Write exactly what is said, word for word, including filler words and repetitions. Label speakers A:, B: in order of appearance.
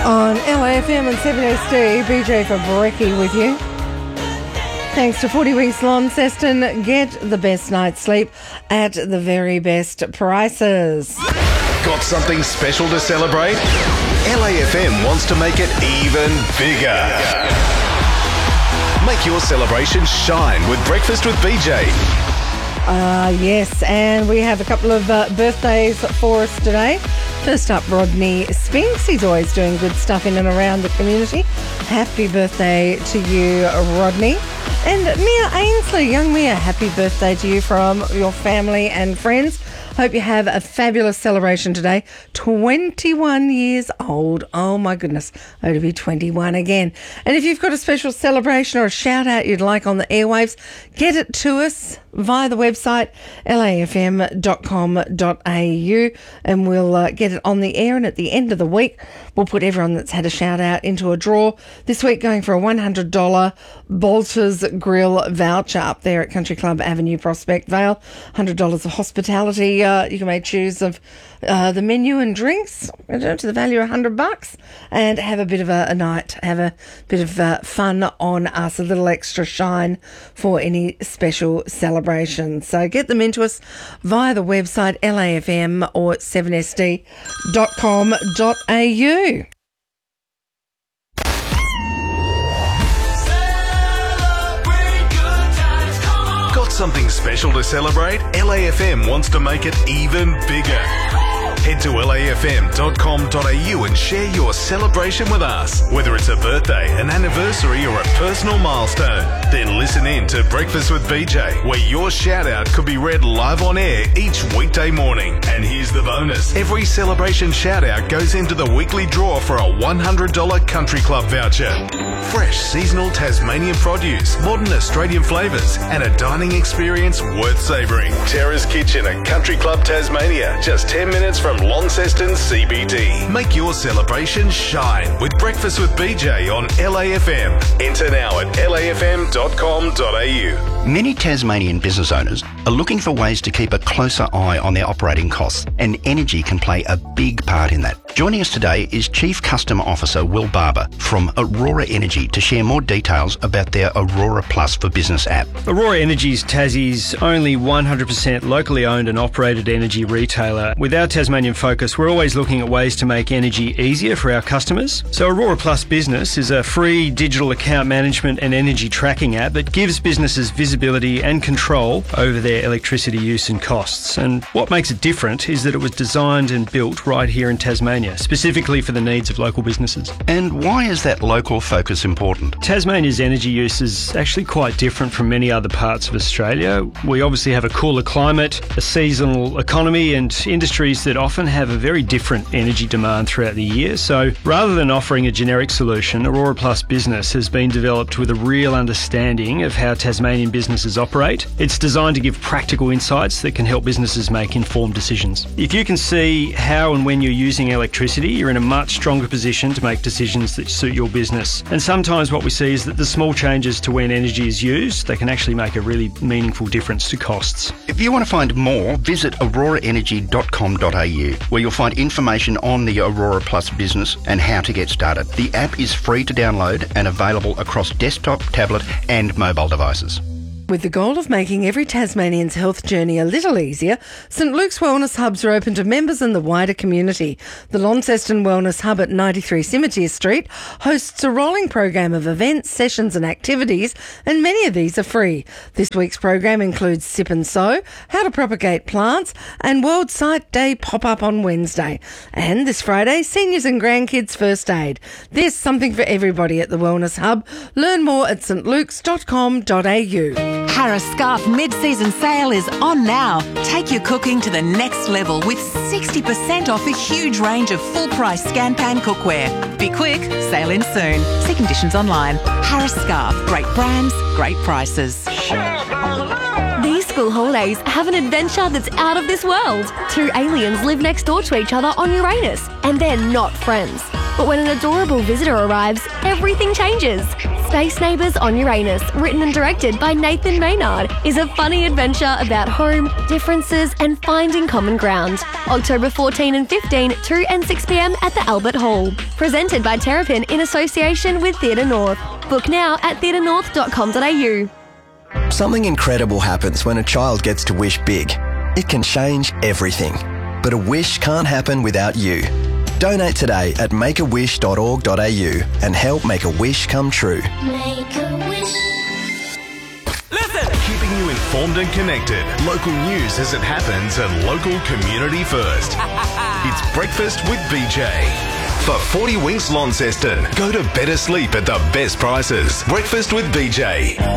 A: On L A F M and seven S D, B J for Brekkie with you. Thanks to forty Winks Launceston, get the best night's sleep at the very best prices.
B: Got something special to celebrate? L A F M wants to make it even bigger. Make your celebration shine with Breakfast with B J.
A: Uh, yes, and we have a couple of uh, birthdays for us today. First up, Rodney Spinks. He's always doing good stuff in and around the community. Happy birthday to you, Rodney. And Mia Ainsley, young Mia, happy birthday to you from your family and friends. Hope you have a fabulous celebration today. twenty-one years old. Oh my goodness. Oh, to be twenty-one again. And if you've got a special celebration or a shout out you'd like on the airwaves, get it to us via the website L A F M dot com dot A U, and we'll uh, get it on the air. And at the end of the week, we'll put everyone that's had a shout out into a draw. This week going for a one hundred dollars Bolter's Grill voucher up there at Country Club Avenue, Prospect Vale. one hundred dollars of hospitality. Uh, you can make choose of uh, the menu and drinks to the value of one hundred bucks, and have a bit of a, a night, have a bit of uh, fun on us, a little extra shine for any special celebration. So get them into us via the website L A F M or seven S D dot com dot A U.
B: Got something special to celebrate? L A F M wants to make it even bigger. Head to L A F M dot com dot A U and share your celebration with us. Whether it's a birthday, an anniversary or a personal milestone, then listen in to Breakfast with B J, where your shout out could be read live on air each weekday morning. And here's the bonus. Every celebration shout out goes into the weekly draw for a one hundred dollars Country Club voucher. Fresh seasonal Tasmanian produce, modern Australian flavours, and a dining experience worth savouring. Terra's Kitchen at Country Club Tasmania, just ten minutes from Launceston C B D. Make your celebration shine with Breakfast with B J on L A F M. Enter now at L A F M dot com dot A U.
C: Many Tasmanian business owners are looking for ways to keep a closer eye on their operating costs, and energy can play a big part in that. Joining us today is Chief Customer Officer Will Barber from Aurora Energy to share more details about their Aurora Plus for Business app.
D: Aurora Energy is Tassie's only one hundred percent locally owned and operated energy retailer. With our Tasmanian focus, we're always looking at ways to make energy easier for our customers. So Aurora Plus Business is a free digital account management and energy tracking app that gives businesses visibility and control over their electricity use and costs. And what makes it different is that it was designed and built right here in Tasmania, specifically for the needs of local businesses.
C: And why is that local focus important?
D: Tasmania's energy use is actually quite different from many other parts of Australia. We obviously have a cooler climate, a seasonal economy, and industries that often have a very different energy demand throughout the year. So rather than offering a generic solution, Aurora Plus Business has been developed with a real understanding of how Tasmanian businesses operate. It's designed to give practical insights that can help businesses make informed decisions. If you can see how and when you're using electricity, you're in a much stronger position to make decisions that suit your business. And sometimes what we see is that the small changes to when energy is used, they can actually make a really meaningful difference to costs.
C: If you want to find more, visit aurora energy dot com dot A U, where you'll find information on the Aurora Plus Business and how to get started. The app is free to download and available across desktop, tablet and mobile devices.
A: With the goal of making every Tasmanian's health journey a little easier, St Luke's Wellness Hubs are open to members and the wider community. The Launceston Wellness Hub at ninety-three Cimetiere Street hosts a rolling program of events, sessions and activities, and many of these are free. This week's program includes Sip and Sow, How to Propagate Plants, and World Sight Day pop-up on Wednesday. And this Friday, Seniors and Grandkids First Aid. There's something for everybody at the Wellness Hub. Learn more at st lukes dot com dot A U.
E: Harris Scarf mid-season sale is on now. Take your cooking to the next level with sixty percent off a huge range of full-price scan pan cookware. Be quick, sale in soon. See conditions online. Harris Scarf, great brands, great prices.
F: These school holidays have an adventure that's out of this world. Two aliens live next door to each other on Uranus, and they're not friends. But when an adorable visitor arrives, everything changes. Space Neighbours on Uranus, written and directed by Nathan Maynard, is a funny adventure about home, differences and finding common ground. October fourteenth and fifteenth, two and six p m at the Albert Hall. Presented by Terrapin in association with Theatre North. Book now at theatre north dot com dot a u.
G: Something incredible happens when a child gets to wish big. It can change everything. But a wish can't happen without you. Donate today at make a wish dot org dot a u and help make a wish come true.
H: Make a wish.
B: Listen! Keeping you informed and connected. Local news as it happens and local community first. It's Breakfast with B J. For forty Winks Launceston, go to better sleep at the best prices. Breakfast with B J.